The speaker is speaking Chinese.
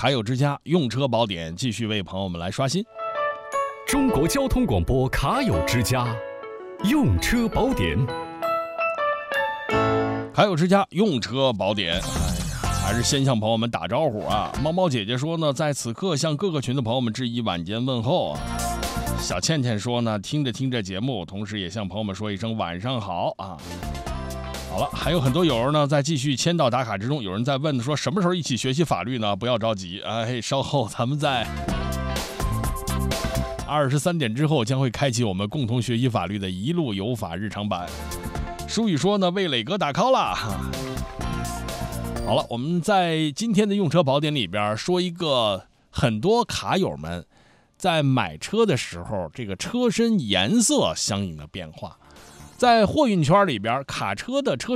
卡友之家用车宝典继续为朋友们来刷新。 中国交通广播卡友之家用车宝典。 卡友之家用车宝典，还是先向朋友们打招呼啊。猫猫姐姐说呢，在此刻向各个群的朋友们致以晚间问候啊。小倩倩说呢，听着节目，同时也向朋友们说一声晚上好啊。好了，还有很多友儿呢在继续签到打卡之中，有人在问说什么时候一起学习法律呢？不要着急，稍后咱们在23点之后将会开启我们共同学习法律的一路有法日常版。舒宇说呢，为磊哥打 call 了。好了，我们在今天的用车宝典里边说一个很多卡友们在买车的时候这个车身颜色相应的变化。在货运圈里边，卡车的车